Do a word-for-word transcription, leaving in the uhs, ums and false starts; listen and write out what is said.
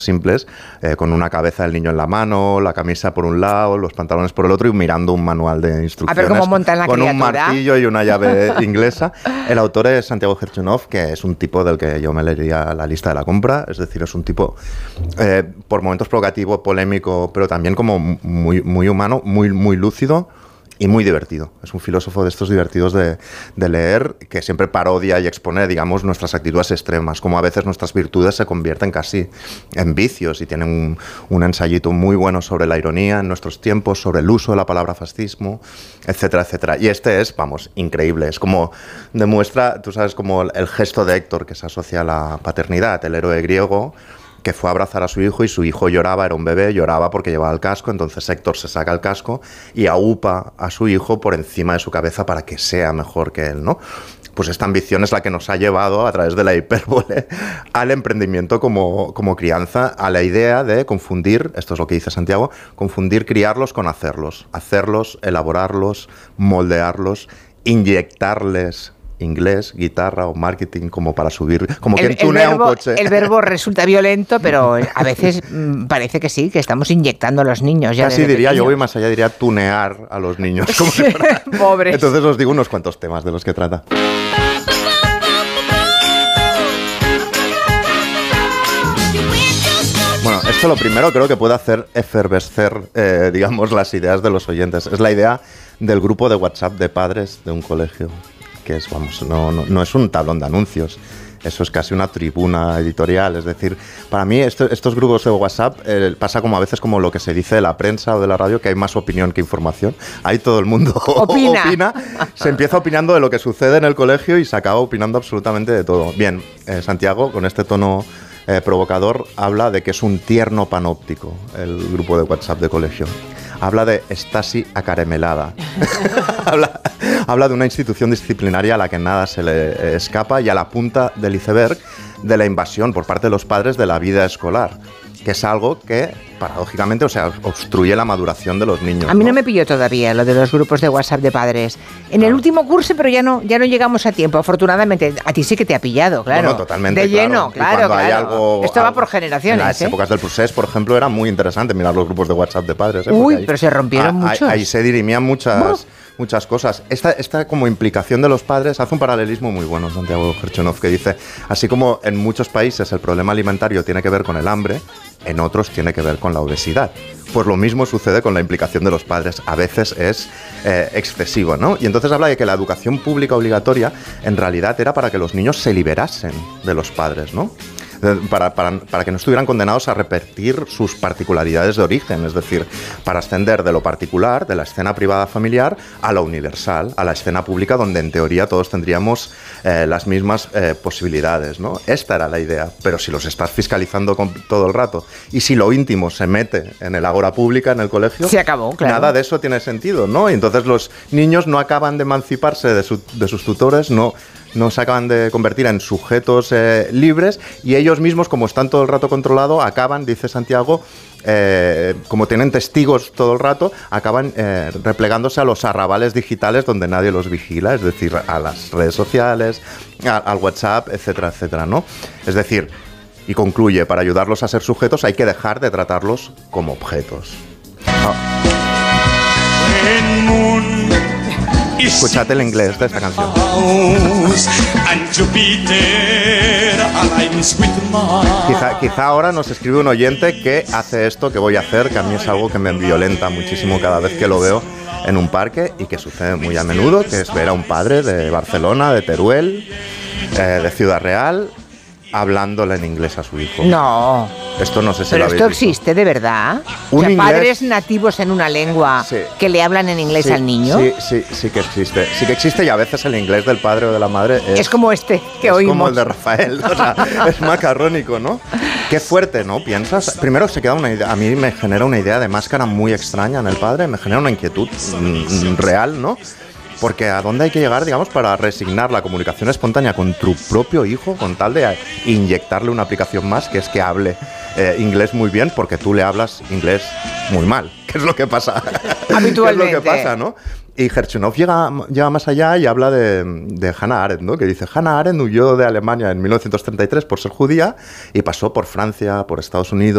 simples, eh, con una cabeza del niño en la mano, la camisa por un lado, los pantalones por el otro y mirando un manual de instrucciones. A ver cómo montan la con criatura. Un martillo y una llave inglesa. El autor es Santiago Herchunov, que es un tipo del que yo me leería la lista de la compra, es decir, es un tipo eh, por momentos provocativo, polémico, pero también como muy, muy humano, muy, muy lúcido y muy divertido. Es un filósofo de estos divertidos de, de leer, que siempre parodia y expone, digamos, nuestras actitudes extremas, como a veces nuestras virtudes se convierten casi en vicios, y tiene un, un ensayito muy bueno sobre la ironía en nuestros tiempos, sobre el uso de la palabra fascismo, etcétera, etcétera. Y este es, vamos, increíble. Es como demuestra, tú sabes, como el gesto de Héctor, que se asocia a la paternidad, el héroe griego, que fue a abrazar a su hijo y su hijo lloraba, era un bebé, lloraba porque llevaba el casco, entonces Héctor se saca el casco y aupa a su hijo por encima de su cabeza para que sea mejor que él, ¿no? Pues esta ambición es la que nos ha llevado, a través de la hipérbole, al emprendimiento como, como crianza, a la idea de confundir, esto es lo que dice Santiago, confundir criarlos con hacerlos, hacerlos, elaborarlos, moldearlos, inyectarles inglés, guitarra o marketing como para subir, como quien tunea un coche. El verbo resulta violento, pero a veces mmm, parece que sí, que estamos inyectando a los niños. Ya Casi diría, pequeño. Yo voy más allá, diría tunear a los niños. Como Pobres. Entonces os digo unos cuantos temas de los que trata. Bueno, esto lo primero creo que puede hacer efervescer, eh, digamos, las ideas de los oyentes. Es la idea del grupo de WhatsApp de padres de un colegio, que es, vamos, no, no, no es un tablón de anuncios, eso es casi una tribuna editorial. Es decir, para mí esto, estos grupos de WhatsApp eh, pasa como a veces como lo que se dice de la prensa o de la radio, que hay más opinión que información. Ahí todo el mundo opina. opina, se empieza opinando de lo que sucede en el colegio y se acaba opinando absolutamente de todo. Bien, eh, Santiago, con este tono eh, provocador, habla de que es un tierno panóptico el grupo de WhatsApp de colegio. Habla de Stasi acaramelada. habla, habla de una institución disciplinaria a la que nada se le escapa y a la punta del iceberg de la invasión por parte de los padres de la vida escolar, que es algo que, paradójicamente, o sea, obstruye la maduración de los niños. A mí no, ¿no? me pilló todavía lo de los grupos de WhatsApp de padres. En ah. el último curso, pero ya no, ya no llegamos a tiempo, afortunadamente. A ti sí que te ha pillado, claro. No, no, totalmente. De claro. lleno, claro, claro. Hay algo, Esto va algo, por generaciones. En las ¿eh? épocas del procés, por ejemplo, era muy interesante mirar los grupos de WhatsApp de padres. ¿eh? Uy, ahí, pero se rompieron ahí, muchos. Ahí se dirimían muchas... muchas cosas. Esta, esta como implicación de los padres hace un paralelismo muy bueno, Santiago Herchunov, que dice, así como en muchos países el problema alimentario tiene que ver con el hambre, en otros tiene que ver con la obesidad. Pues lo mismo sucede con la implicación de los padres. A veces es eh, excesivo, ¿no? Y entonces habla de que la educación pública obligatoria en realidad era para que los niños se liberasen de los padres, ¿no? Para, para, para que no estuvieran condenados a repetir sus particularidades de origen, es decir, para ascender de lo particular, de la escena privada familiar, a lo universal, a la escena pública, donde en teoría todos tendríamos eh, las mismas eh, posibilidades, ¿no? Esta era la idea, pero si los estás fiscalizando con, todo el rato, y si lo íntimo se mete en el ágora pública, en el colegio, se acabó, claro. Nada de eso tiene sentido, ¿no? Y entonces los niños no acaban de emanciparse de, su, de sus tutores, no... no se acaban de convertir en sujetos eh, libres, y ellos mismos, como están todo el rato controlados, acaban, dice Santiago, eh, como tienen testigos todo el rato, acaban eh, replegándose a los arrabales digitales donde nadie los vigila, es decir, a las redes sociales, a, al WhatsApp, etcétera, etcétera, ¿no? Es decir, y concluye, para ayudarlos a ser sujetos hay que dejar de tratarlos como objetos. Oh. Escuchad el inglés de esta canción. Quizá, quizá ahora nos escribe un oyente que hace esto que voy a hacer, que a mí es algo que me violenta muchísimo cada vez que lo veo en un parque y que sucede muy a menudo, que es ver a un padre de Barcelona, de Teruel, eh, de Ciudad Real, hablándole en inglés a su hijo. No. Esto no sé si Pero lo habéis esto visto. existe de verdad. Un o sea, inglés... padres nativos en una lengua sí. que le hablan en inglés sí, al niño. Sí, sí, sí que existe. Sí que existe, y a veces el inglés del padre o de la madre es... Es como este que es oímos. como el de Rafael, o sea, es macarrónico, ¿no? Qué fuerte, ¿no? Piensas... Primero se queda una idea... A mí me genera una idea de máscara muy extraña en el padre, me genera una inquietud mm, real, ¿no? Porque ¿a dónde hay que llegar, digamos, para resignar la comunicación espontánea con tu propio hijo con tal de inyectarle una aplicación más, que es que hable eh, inglés muy bien, porque tú le hablas inglés muy mal? ¿Qué es lo que pasa? Habitualmente. ¿Qué es lo que pasa, no? Y Herchunov llega, llega más allá y habla de, de Hannah Arendt, ¿no? Que dice, Hannah Arendt huyó de Alemania en mil novecientos treinta y tres por ser judía y pasó por Francia, por Estados Unidos,